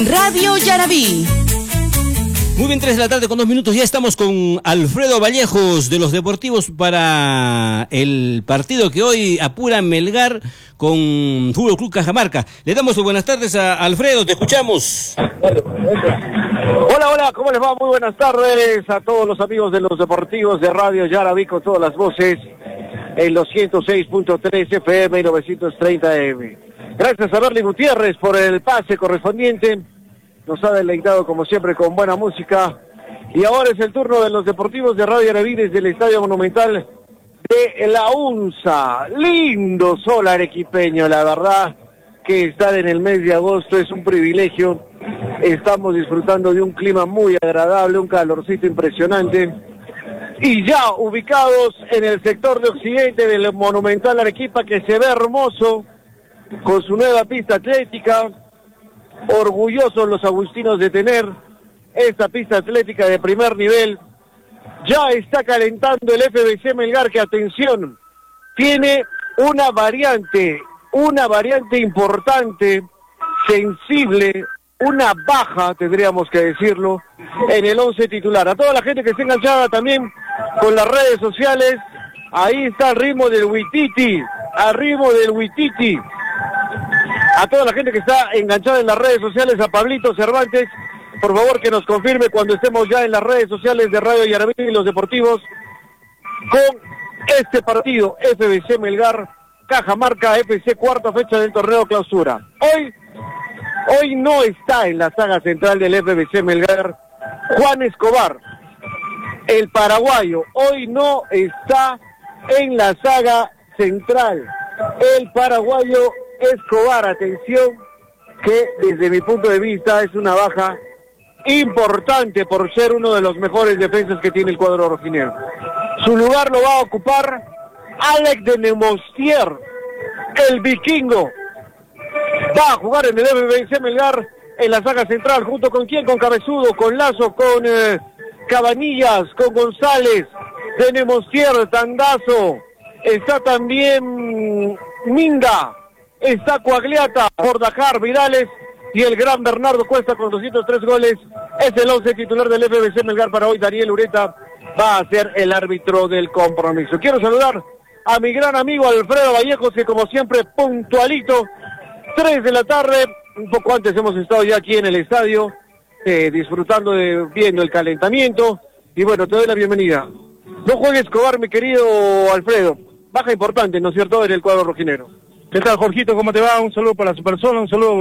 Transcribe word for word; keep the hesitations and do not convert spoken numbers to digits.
Radio Yarabí. Muy bien, tres de la tarde con dos minutos, ya estamos con Alfredo Vallejos de los Deportivos para el partido que hoy apura Melgar con Fútbol Club Cajamarca. Le damos las buenas tardes a Alfredo, te escuchamos. Hola, hola, ¿cómo les va? Muy buenas tardes a todos los amigos de los Deportivos de Radio Yarabí con todas las voces en los ciento seis punto tres F M y novecientos treinta A M. Gracias a Berly Gutiérrez por el pase correspondiente. Nos ha deleitado como siempre con buena música. Y ahora es el turno de los Deportivos de Radio Yarabí desde el Estadio Monumental de la UNSA. Lindo sol arequipeño, la verdad que estar en el mes de agosto es un privilegio. Estamos disfrutando de un clima muy agradable, un calorcito impresionante. Y ya ubicados en el sector de occidente del Monumental Arequipa, que se ve hermoso con su nueva pista atlética. Orgullosos los agustinos de tener esta pista atlética de primer nivel. Ya está calentando el F B C Melgar, que atención, tiene una variante, una variante importante, sensible, una baja, tendríamos que decirlo, en el once titular. A toda la gente que esté enganchada también con las redes sociales, ahí está el ritmo del Huititi, al ritmo del Huititi. A toda la gente que está enganchada en las redes sociales, a Pablito Cervantes, por favor que nos confirme cuando estemos ya en las redes sociales de Radio Yarabí y los Deportivos con este partido F B C Melgar Cajamarca F C, cuarta fecha del torneo clausura. Hoy, hoy no está en la saga central del F B C Melgar Juan Escobar, el paraguayo. Hoy no está en la saga central el paraguayo Escobar. Atención, que desde mi punto de vista es una baja importante por ser uno de los mejores defensas que tiene el cuadro rojinegro. Su lugar lo va a ocupar Alex de Nemostier, el vikingo. Va a jugar en el F B C Melgar en la saga central, junto con quién, con Cabezudo, con Lazo, con eh, Cabanillas, con González, de Nemostier, Tandazo, está también Minga, está Coagliata, Bordajar, Vidales y el gran Bernardo Cuesta con doscientos tres goles. Es el once titular del F B C Melgar para hoy. Daniel Ureta va a ser el árbitro del compromiso. Quiero saludar a mi gran amigo Alfredo Vallejos, que como siempre puntualito, tres de la tarde, un poco antes hemos estado ya aquí en el estadio, eh, disfrutando de, viendo el calentamiento, y bueno, te doy la bienvenida. No juegues Escobar, mi querido Alfredo, baja importante, ¿no es cierto?, en el cuadro rojinegro. ¿Qué tal, Jorgito? ¿Cómo te va? Un saludo para su persona, un saludo